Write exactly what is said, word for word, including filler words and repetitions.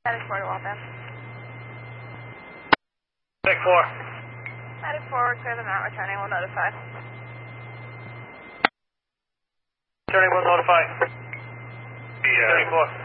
Medic four to Waltham. Medic four. Medic four, clear them out, returning, we'll notify. Returning, we'll notify. The, uh, Medic four.